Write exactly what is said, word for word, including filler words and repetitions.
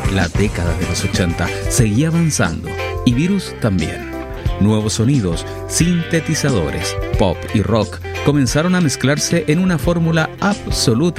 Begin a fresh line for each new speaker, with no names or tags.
La década de los ochenta seguía avanzando y Virus también. Nuevos sonidos, sintetizadores, pop y rock comenzaron a mezclarse en una fórmula absolutamente